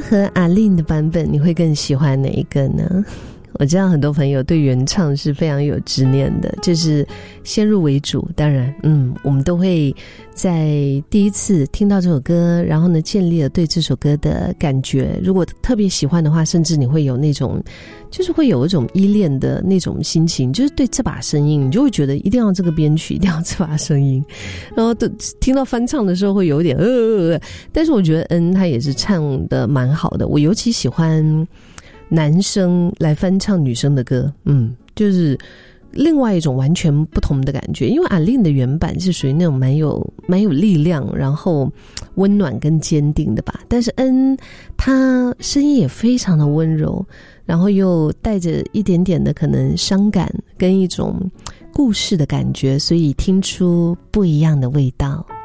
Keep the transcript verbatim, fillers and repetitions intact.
和阿令的版本你会更喜欢哪一个呢？我知道很多朋友对原唱是非常有执念的，就是先入为主。当然嗯，我们都会在第一次听到这首歌，然后呢建立了对这首歌的感觉，如果特别喜欢的话，甚至你会有那种就是会有一种依恋的那种心情，就是对这把声音你就会觉得一定要这个编曲，一定要这把声音，然后听到翻唱的时候会有点呃，但是我觉得恩他也是唱的蛮好的。我尤其喜欢男生来翻唱女生的歌，嗯，就是另外一种完全不同的感觉。因为阿令的原版是属于那种蛮有蛮有力量，然后温暖跟坚定的吧，但是恩他声音也非常的温柔，然后又带着一点点的可能伤感跟一种故事的感觉，所以听出不一样的味道。